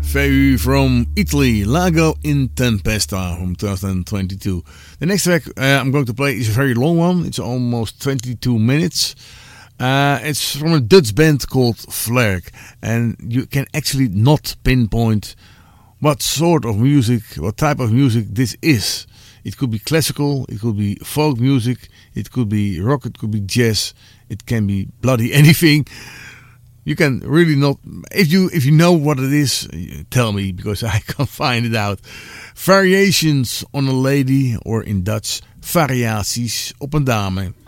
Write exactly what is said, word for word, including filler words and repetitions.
Feu from Italy, Lago in Tempesta from twenty twenty-two. The next track uh, I'm going to play is a very long one. It's almost twenty-two minutes. Uh, it's from a Dutch band called Flerk, and you can actually not pinpoint what sort of music, what type of music this is. It could be classical, it could be folk music, it could be rock, it could be jazz, it can be bloody anything. You can really not, if you if you know what it is, tell me, because I can't find it out. Variations on a Lady, or in Dutch, variaties op een dame.